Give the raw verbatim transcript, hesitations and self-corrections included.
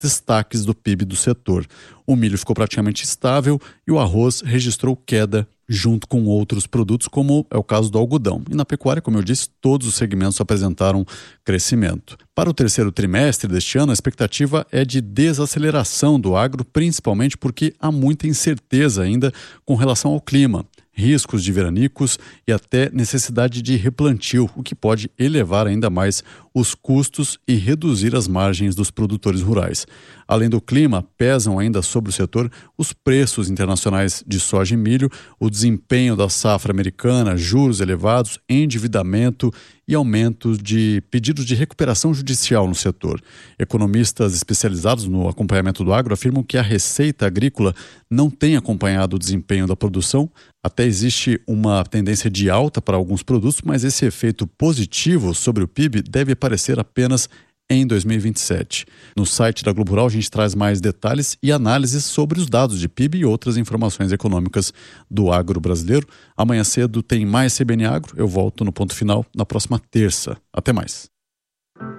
destaques do P I B do setor. O milho ficou praticamente estável e o arroz registrou queda junto com outros produtos, como é o caso do algodão. E na pecuária, como eu disse, todos os segmentos apresentaram crescimento. Para o terceiro trimestre deste ano, a expectativa é de desaceleração do agro, principalmente porque há muita incerteza ainda com relação ao clima, riscos de veranicos e até necessidade de replantio, o que pode elevar ainda mais os custos e reduzir as margens dos produtores rurais. Além do clima, pesam ainda sobre o setor os preços internacionais de soja e milho, o desempenho da safra americana, juros elevados, endividamento e aumento de pedidos de recuperação judicial no setor. Economistas especializados no acompanhamento do agro afirmam que a receita agrícola não tem acompanhado o desempenho da produção. Até existe uma tendência de alta para alguns produtos, mas esse efeito positivo sobre o P I B deve aparecer apenas em dois mil e vinte e sete. No site da Globo Rural a gente traz mais detalhes e análises sobre os dados de P I B e outras informações econômicas do agro brasileiro. Amanhã cedo tem mais C B N Agro. Eu volto no Ponto Final na próxima terça. Até mais.